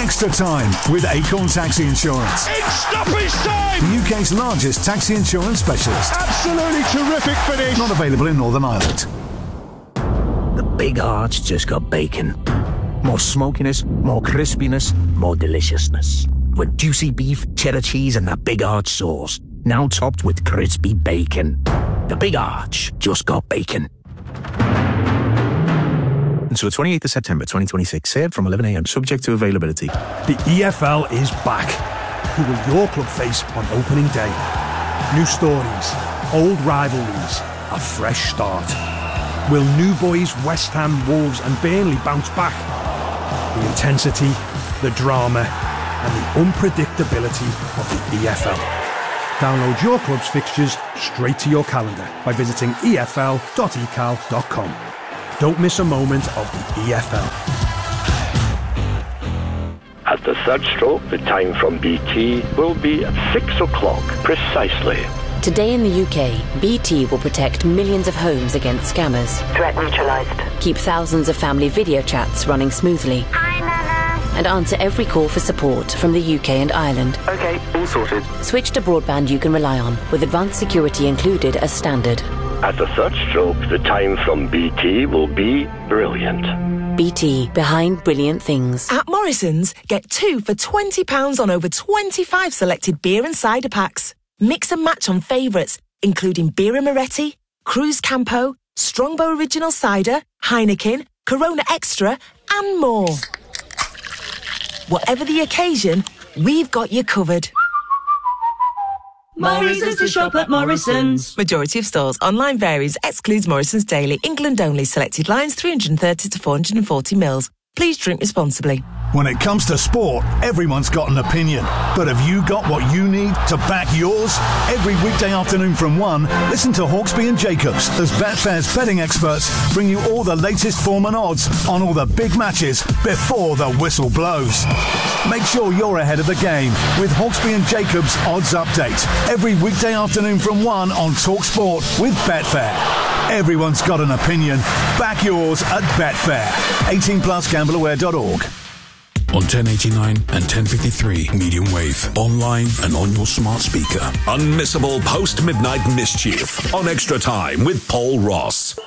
Extra Time with Acorn Taxi Insurance. It's stoppage time! The UK's largest taxi insurance specialist. Absolutely terrific finish. Not available in Northern Ireland. The Big Arch just got bacon. More smokiness, more crispiness, more deliciousness. With juicy beef, cheddar cheese and that Big Arch sauce. Now topped with crispy bacon. The Big Arch just got bacon. Until the 28th of September 2026, served from 11 a.m, subject to availability. The EFL is back. Who will your club face on opening day? New stories, old rivalries, a fresh start. Will new boys West Ham, Wolves and Burnley bounce back? The intensity, the drama and the unpredictability of the EFL. Download your club's fixtures straight to your calendar by visiting efl.ecal.com. Don't miss a moment of the EFL. At the third stroke, the time from BT will be 6 o'clock precisely. Today in the UK, BT will protect millions of homes against scammers. Threat neutralised. Keep thousands of family video chats running smoothly. Hi, Nana. And answer every call for support from the UK and Ireland. Okay, all sorted. Switch to broadband you can rely on, with advanced security included as standard. At the third stroke, the time from BT will be brilliant. BT, behind brilliant things. At Morrison's, get 2 for £20 on over 25 selected beer and cider packs. Mix and match on favourites, including Birra Moretti, Cruz Campo, Strongbow Original Cider, Heineken, Corona Extra, and more. Whatever the occasion, we've got you covered. More reasons to shop at Morrison's. Majority of stores. Online varies. Excludes Morrison's Daily. England only. Selected lines 330 to 440 mils. Please drink responsibly. When it comes to sport, everyone's got an opinion. But have you got what you need to back yours? Every weekday afternoon from 1, listen to Hawksby and Jacobs as Betfair's betting experts bring you all the latest form and odds on all the big matches before the whistle blows. Make sure you're ahead of the game with Hawksby and Jacobs Odds Update. Every weekday afternoon from 1 on TalkSport with Betfair. Everyone's got an opinion. Back yours at Betfair. 18 plus gambleaware.org. On 1089 and 1053 medium wave, online and on your smart speaker. Unmissable post-midnight mischief on Extra Time with Paul Ross.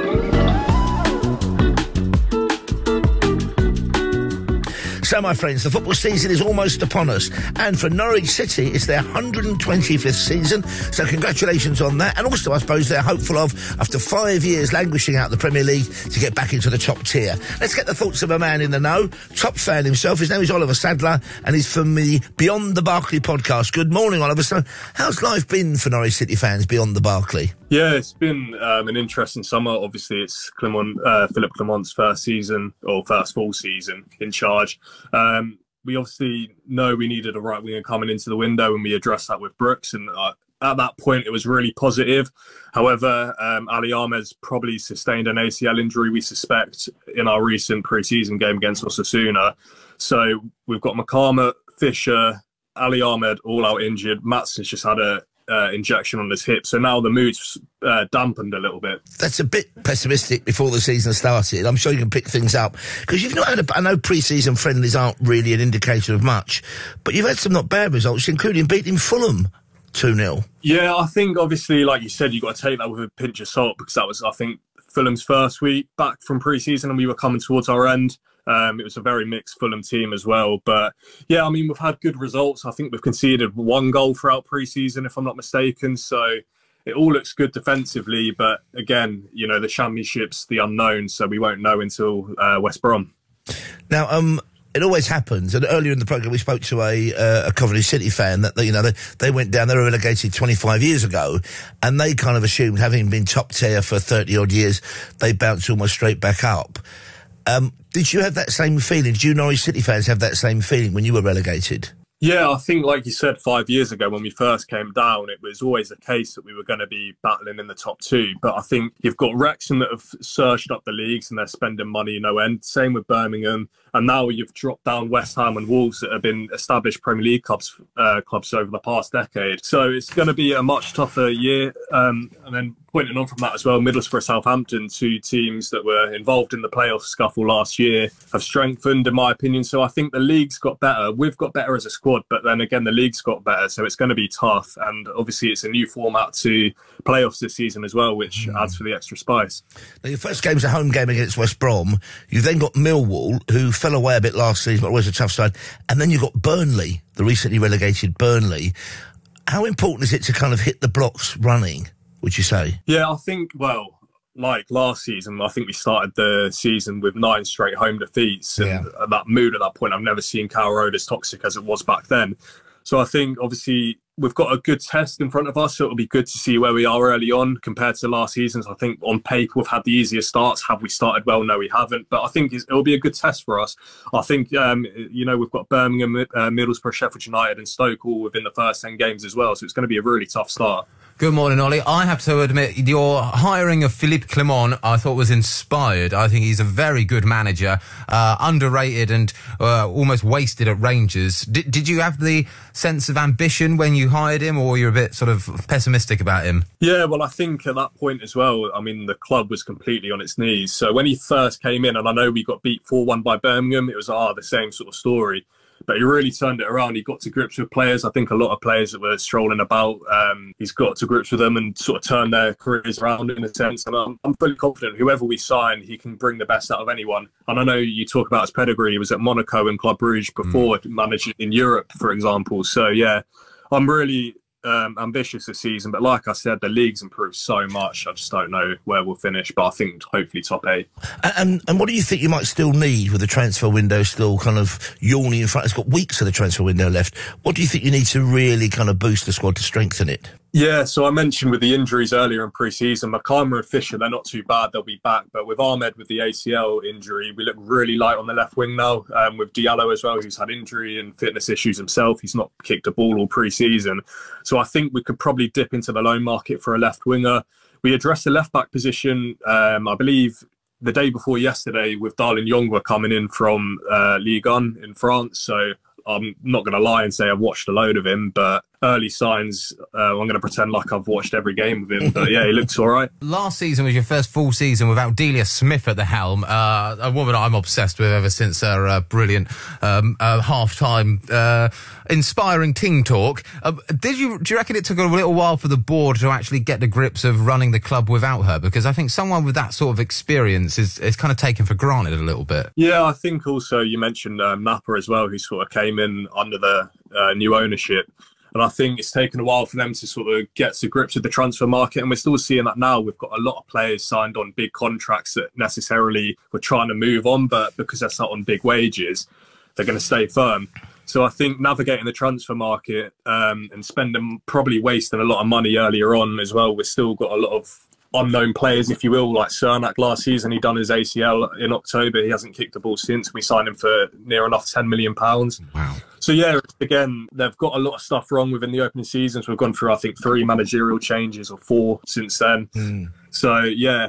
So, my friends, the football season is almost upon us. And for Norwich City, it's their 125th season. So congratulations on that. And also, I suppose, they're hopeful of, after 5 years languishing out the Premier League, to get back into the top tier. Let's get the thoughts of a man in the know. Top fan himself. His name is Oliver Sadler, and he's from the Beyond the Barclay podcast. Good morning, Oliver. So, how's life been for Norwich City fans beyond the Barclay? Yeah, it's been an interesting summer. Obviously, it's Philip Clement's first season, or first full season in charge. We obviously know we needed a right winger coming into the window, and we addressed that with Brooks. And at that point, it was really positive. However, Ali Ahmed's probably sustained an ACL injury, we suspect, in our recent pre-season game against Osasuna. So we've got McCarmott, Fisher, Ali Ahmed all out injured. Matson's just had a injection on his hip, so now the mood's dampened a little bit. That's a bit pessimistic before the season started. I'm sure you can pick things up, because you've not had I know pre-season friendlies aren't really an indicator of much, but you've had some not bad results, including beating Fulham 2-0. Yeah, I think obviously, like you said, you've got to take that with a pinch of salt, because that was, I think, Fulham's first week back from pre-season, and we were coming towards our end. It was a very mixed Fulham team as well. But, yeah, I mean, we've had good results. I think we've conceded 1 goal throughout pre-season, if I'm not mistaken. So it all looks good defensively. But, again, you know, the championship's the unknown, so we won't know until West Brom. Now, it always happens. And earlier in the programme, we spoke to a Coventry City fan that, you know, they went down, they were relegated 25 years ago, and they kind of assumed, having been top tier for 30-odd years, they bounced almost straight back up. Did you have that same feeling? Did you Norwich City fans have that same feeling when you were relegated? Yeah, I think, like you said, 5 years ago when we first came down, it was always the case that we were going to be battling in the top 2. But I think you've got Wrexham that have surged up the leagues and they're spending money no end. Same with Birmingham. And now you've dropped down West Ham and Wolves that have been established Premier League clubs over the past decade. So it's going to be a much tougher year. And then pointing on from that as well, Middlesbrough, Southampton, 2 teams that were involved in the playoff scuffle last year, have strengthened, in my opinion. So I think the league's got better. We've got better as a squad, but then again, the league's got better. So it's going to be tough. And obviously, it's a new format to playoffs this season as well, which adds for the extra spice. Now, your first game's a home game against West Brom. You've then got Millwall, who fell away a bit last season, but always a tough side. And then you've got Burnley, the recently relegated Burnley. How important is it to kind of hit the blocks running, would you say? Yeah, I think, well, like last season, I think we started the season with 9 straight home defeats. And that mood at that point, I've never seen Carrow Road as toxic as it was back then. So I think, obviously, we've got a good test in front of us, so it'll be good to see where we are early on compared to last season. So I think on paper we've had the easier starts. Have we started well? No, we haven't. But I think it'll be a good test for us. I think, we've got Birmingham, Middlesbrough, Sheffield United and Stoke all within the first 10 games as well. So it's going to be a really tough start. Good morning, Ollie. I have to admit, your hiring of Philippe Clement I thought was inspired. I think he's a very good manager, underrated and almost wasted at Rangers. Did you have the sense of ambition when you hired him, or were you a bit sort of pessimistic about him? Yeah, well, I think at that point as well, I mean, the club was completely on its knees. So when he first came in, and I know we got beat 4-1 by Birmingham, it was the same sort of story. But he really turned it around. He got to grips with players. I think a lot of players that were strolling about, he's got to grips with them and sort of turned their careers around in a sense. And I'm fully confident whoever we sign, he can bring the best out of anyone. And I know you talk about his pedigree. He was at Monaco and Club Brugge before, managing in Europe, for example. So, yeah, I'm really ambitious this season. But like I said, the league's improved so much. I just don't know where we'll finish. But I think hopefully top 8. And what do you think you might still need with the transfer window still kind of yawning in front? It's got weeks of the transfer window left. What do you think you need to really kind of boost the squad to strengthen it? Yeah, so I mentioned with the injuries earlier in pre-season, Makama and Fisher, they're not too bad. They'll be back. But with Ahmed with the ACL injury, we look really light on the left wing now. With Diallo as well, who's had injury and fitness issues himself. He's not kicked a ball all pre-season. So I think we could probably dip into the loan market for a left winger. We addressed the left-back position, I believe, the day before yesterday with Darlin Yongwa coming in from Ligue 1 in France. So I'm not going to lie and say I've watched a load of him, but early signs, I'm going to pretend like I've watched every game with him. But yeah, he looks all right. Last season was your first full season without Delia Smith at the helm, a woman I'm obsessed with ever since her brilliant half-time inspiring team talk. Do you reckon it took a little while for the board to actually get the grips of running the club without her? Because I think someone with that sort of experience is kind of taken for granted a little bit. Yeah, I think also you mentioned Napa as well, who sort of came in under the new ownership. And I think it's taken a while for them to sort of get to grips with the transfer market. And we're still seeing that now. We've got a lot of players signed on big contracts that necessarily were trying to move on, but because they're not on big wages, they're going to stay firm. So I think navigating the transfer market and probably wasting a lot of money earlier on as well. We've still got a lot of unknown players, if you will, like Cernak last season. He done his ACL in October. He hasn't kicked a ball since. We signed him for near enough £10 million. Wow. So yeah, again, they've got a lot of stuff wrong within the opening seasons. We've gone through, I think, 3 managerial changes or 4 since then. So yeah,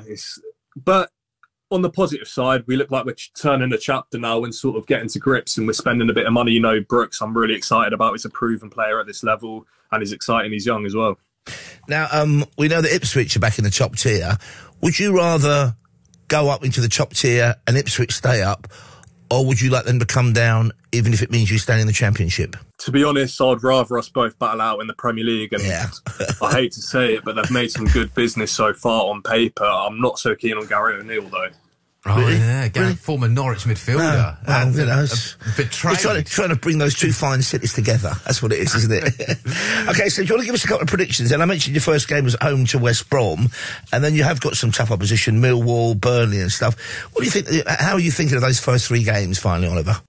but on the positive side, we look like we're turning a chapter now and sort of getting to grips, and we're spending a bit of money. You know, Brooks, I'm really excited about. He's a proven player at this level, and he's exciting. He's young as well. Now, we know that Ipswich are back in the top tier. Would you rather go up into the top tier and Ipswich stay up, or would you like them to come down, even if it means you stay in the Championship? To be honest, I'd rather us both battle out in the Premier League. And I hate to say it, but they've made some good business so far on paper. I'm not so keen on Gary O'Neill, though. Oh, really? Yeah, Gary, former Norwich midfielder. Well, you know, betrayed. Trying to bring those two fine cities together. That's what it is, isn't it? Okay, so do you want to give us a couple of predictions? And I mentioned your first game was at home to West Brom, and then you have got some tough opposition, Millwall, Burnley and stuff. What do you think? How are you thinking of those first 3 games finally, Oliver?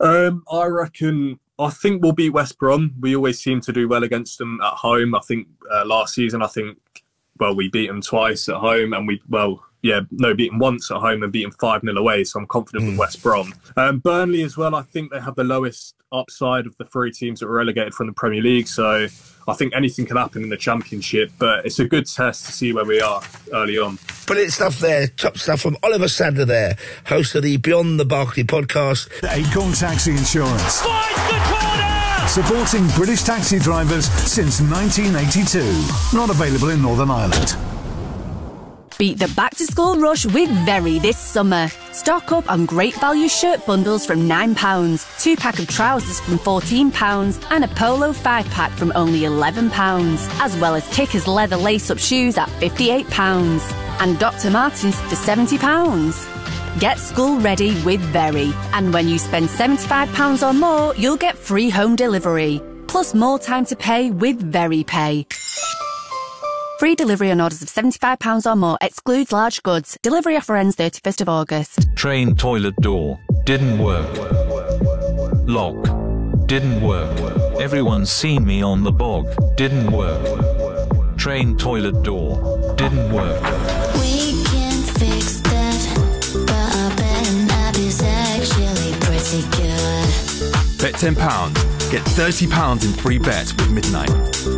I think we'll beat West Brom. We always seem to do well against them at home. I think last season, we beat them twice at home, and beat them once at home and beat them 5-0 away. So I'm confident with West Brom. Burnley as well, I think they have the lowest upside of the 3 teams that were relegated from the Premier League. So I think anything can happen in the Championship, but it's a good test to see where we are early on. Brilliant stuff there. Top stuff from Oliver Sander there, host of the Beyond the Barclay podcast. Acorn Taxi Insurance. Fight the corner! Supporting British taxi drivers since 1982. Not available in Northern Ireland. Beat the back-to-school rush with Very this summer. Stock up on great value shirt bundles from £9, 2-pack of trousers from £14 and a polo 5-pack from only £11, as well as Kickers leather lace-up shoes at £58 and Dr. Martens for £70. Get school ready with Very, and when you spend £75 or more, you'll get free home delivery, plus more time to pay with Very Pay. Free delivery on orders of £75 or more excludes large goods. Delivery offer ends 31st of August. Train toilet door. Didn't work. Lock. Didn't work. Everyone's seen me on the bog. Didn't work. Train toilet door. Didn't work. We can fix that, but I bet an app is actually pretty good. Bet £10. Get £30 in free bets with Midnight.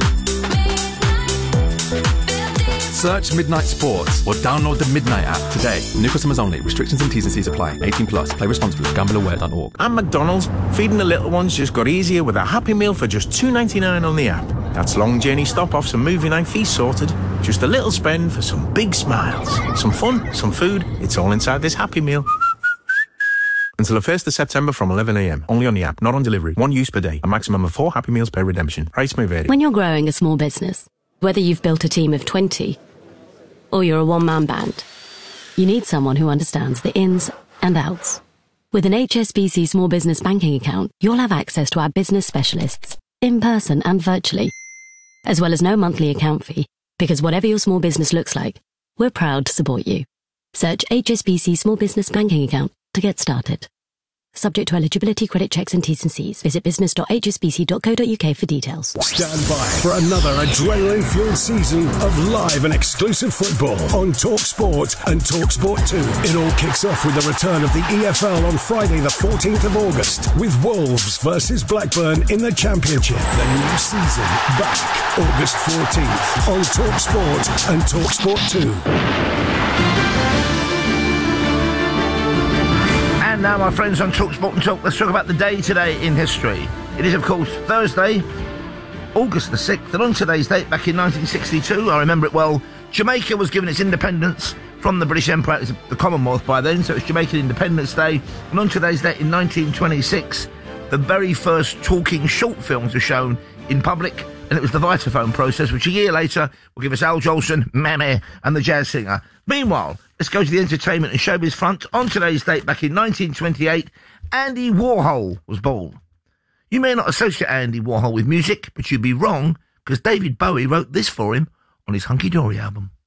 Search Midnight Sports or download the Midnight app today. New customers only. Restrictions and T's and C's apply. 18 plus. Play responsibly. GambleAware.org. At McDonald's, feeding the little ones just got easier with a Happy Meal for just $2.99 on the app. That's long journey stop-offs and movie night feast sorted. Just a little spend for some big smiles. Some fun, some food. It's all inside this Happy Meal. Until the 1st of September from 11 a.m. Only on the app, not on delivery. 1 use per day. A maximum of 4 Happy Meals per redemption. Price may vary. When you're growing a small business, whether you've built a team of 20 or you're a one-man band, you need someone who understands the ins and outs. With an HSBC Small Business Banking account, you'll have access to our business specialists, in person and virtually, as well as no monthly account fee, because whatever your small business looks like, we're proud to support you. Search HSBC Small Business Banking account to get started. Subject to eligibility, credit checks and T's and C's. Visit business.hsbc.co.uk for details. Stand by for another adrenaline-fueled season of live and exclusive football on TalkSport and TalkSport 2. It all kicks off with the return of the EFL on Friday the 14th of August with Wolves versus Blackburn in the Championship. The new season back August 14th on TalkSport and TalkSport 2. And now, my friends on TalkSport and Talk, let's talk about the day today in history. It is, of course, Thursday, August the 6th, and on today's date, back in 1962, I remember it well, Jamaica was given its independence from the British Empire. It was the Commonwealth by then, so it's Jamaican Independence Day. And on today's date, in 1926, the very first talking short films were shown in public, and it was the Vitaphone process, which a year later will give us Al Jolson, Mammy, and the jazz singer. Meanwhile, let's go to the entertainment and showbiz front. On today's date, back in 1928, Andy Warhol was born. You may not associate Andy Warhol with music, but you'd be wrong, because David Bowie wrote this for him on his Hunky Dory album.